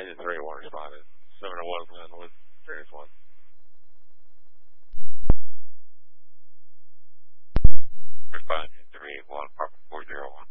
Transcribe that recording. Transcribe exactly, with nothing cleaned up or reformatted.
Engine three one responded. seven oh one Glenwood, Series one. Responded to three eight one, Papa four zero one.